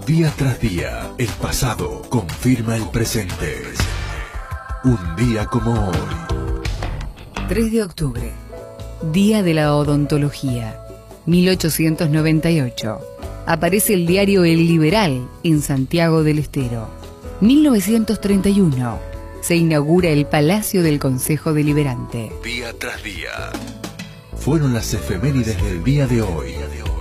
Día tras día, el pasado confirma el presente. Un día como hoy. 3 de octubre, Día de la Odontología, 1898. Aparece el diario El Liberal en Santiago del Estero. 1931. Se inaugura el Palacio del Consejo Deliberante. Día tras día. Fueron las efemérides del día de hoy.